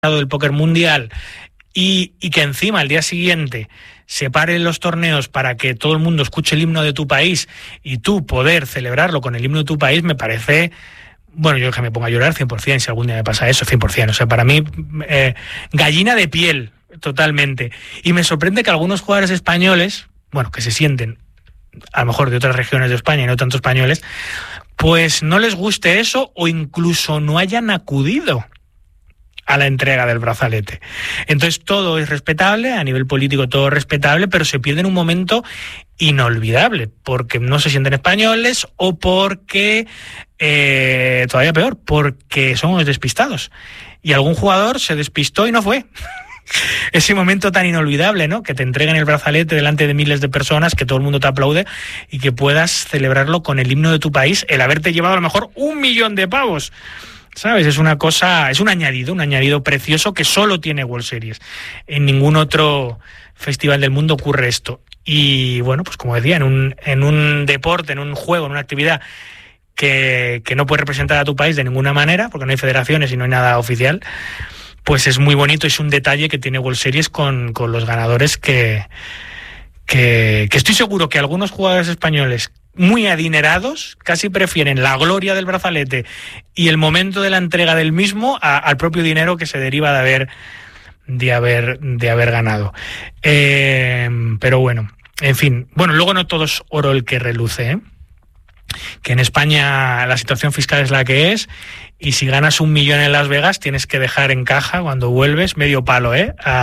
del póker mundial y que encima al día siguiente se paren los torneos para que todo el mundo escuche el himno de tu país y tú poder celebrarlo con el himno de tu país, me parece... Bueno, yo que me ponga a llorar 100%, si algún día me pasa eso, 100%. O sea, para mí, gallina de piel, totalmente. Y me sorprende que algunos jugadores españoles, bueno, que se sienten a lo mejor de otras regiones de España y no tanto españoles, pues no les guste eso o incluso no hayan acudido a la entrega del brazalete. Entonces todo es respetable, a nivel político todo es respetable, pero se pierde en un momento inolvidable, porque no se sienten españoles o porque, todavía peor, porque son unos despistados. Y algún jugador se despistó y no fue. Ese momento tan inolvidable, ¿no? Que te entreguen el brazalete delante de miles de personas, que todo el mundo te aplaude y que puedas celebrarlo con el himno de tu país, el haberte llevado a lo mejor 1 millón de pavos. ¿Sabes? Es una cosa, es un añadido precioso que solo tiene World Series. En ningún otro festival del mundo ocurre esto. Y bueno, pues como decía, en un deporte, en un juego, en una actividad que no puede representar a tu país de ninguna manera, porque no hay federaciones y no hay nada oficial, pues es muy bonito, es un detalle que tiene World Series con los ganadores que estoy seguro que algunos jugadores españoles muy adinerados casi prefieren la gloria del brazalete y el momento de la entrega del mismo al propio dinero que se deriva de haber ganado. Pero bueno, en fin, bueno, luego no todo es oro el que reluce, ¿eh? Que en España la situación fiscal es la que es y si ganas 1 millón en Las Vegas tienes que dejar en caja cuando vuelves medio palo,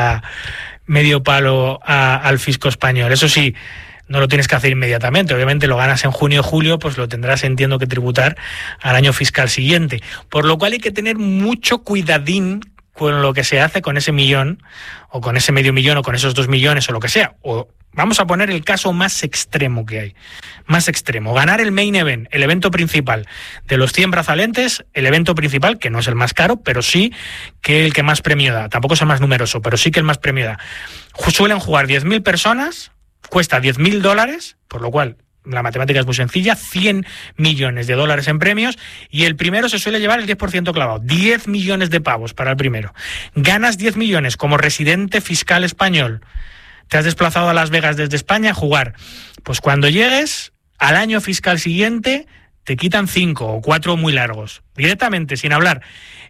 al fisco español. Eso sí, no lo tienes que hacer inmediatamente. Obviamente lo ganas en junio o julio, pues lo tendrás, entiendo, que tributar al año fiscal siguiente. Por lo cual hay que tener mucho cuidadín con lo que se hace con ese millón, o con ese medio millón, o con esos 2 millones, o lo que sea. O vamos a poner el caso más extremo que hay. Más extremo. Ganar el main event, el evento principal. De los 100 brazaletes, el evento principal, que no es el más caro, pero sí que el que más premio da. Tampoco es el más numeroso, pero sí que el más premio da. Suelen jugar 10.000 personas, cuesta $10.000, por lo cual la matemática es muy sencilla, $100 millones en premios, y el primero se suele llevar el 10% clavado, 10 millones de pavos para el primero. Ganas 10 millones como residente fiscal español. Te has desplazado a Las Vegas desde España a jugar. Pues cuando llegues al año fiscal siguiente, te quitan 5 o 4 muy largos, directamente, sin hablar.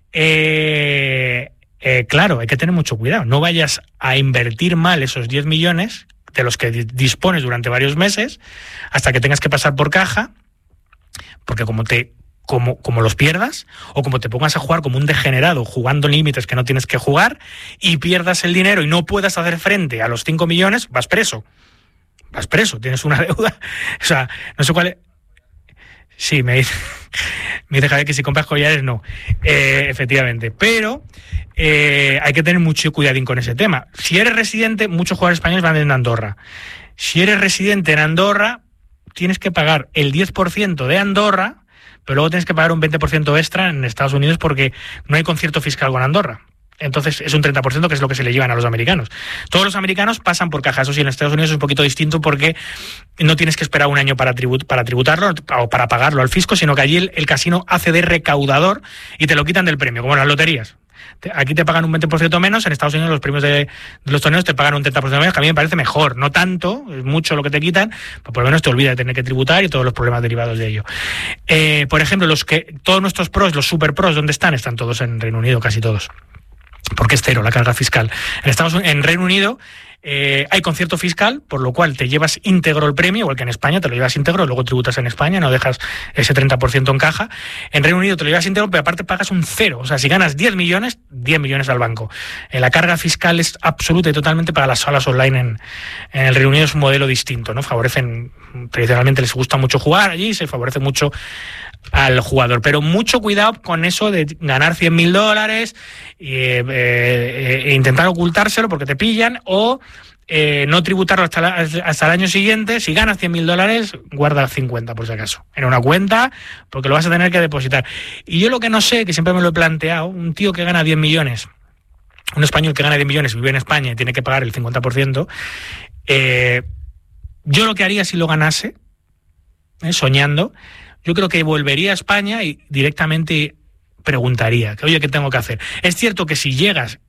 Claro, hay que tener mucho cuidado. No vayas a invertir mal esos 10 millones de los que dispones durante varios meses hasta que tengas que pasar por caja, porque como los pierdas, o como te pongas a jugar como un degenerado jugando límites que no tienes que jugar y pierdas el dinero y no puedas hacer frente a los 5 millones, vas preso, tienes una deuda. O sea, no sé cuál es. Sí, me dice Javier que si compras collares no, efectivamente, pero hay que tener mucho cuidadín con ese tema. Si eres residente, muchos jugadores españoles van en Andorra. Si eres residente en Andorra, tienes que pagar el 10% de Andorra, pero luego tienes que pagar un 20% extra en Estados Unidos porque no hay concierto fiscal con Andorra. Entonces es un 30%, que es lo que se le llevan a los americanos. Todos los americanos pasan por caja. Eso sí, en Estados Unidos es un poquito distinto porque no tienes que esperar un año para tributarlo o para pagarlo al fisco, sino que allí el casino hace de recaudador y te lo quitan del premio, como en las loterías. Aquí te pagan un 20% menos, en Estados Unidos los premios de los torneos te pagan un 30% menos, que a mí me parece mejor. No tanto, es mucho lo que te quitan, pero por lo menos te olvidas de tener que tributar y todos los problemas derivados de ello. Por ejemplo, todos nuestros pros, los super pros, ¿dónde están? Están todos en Reino Unido, casi todos. Porque es cero la carga fiscal. En Reino Unido hay concierto fiscal, por lo cual te llevas íntegro el premio, igual que en España te lo llevas íntegro, luego tributas en España, no dejas ese 30% en caja. En Reino Unido te lo llevas íntegro, pero aparte pagas un 0. O sea, si ganas 10 millones al banco. La carga fiscal es absoluta y totalmente para las salas online en el Reino Unido. Es un modelo distinto, ¿no? Tradicionalmente les gusta mucho jugar allí, se favorece mucho al jugador, pero mucho cuidado con eso de ganar $100.000 e intentar ocultárselo porque te pillan, o no tributarlo hasta el año siguiente. Si ganas $100.000, guarda 50 por si acaso en una cuenta, porque lo vas a tener que depositar. Y yo lo que no sé, que siempre me lo he planteado, un tío que gana 10 millones, un español que gana 10 millones, vive en España y tiene que pagar el 50%, yo lo que haría si lo ganase, soñando, yo creo que volvería a España y directamente preguntaría, oye, ¿qué tengo que hacer? Es cierto que si llegas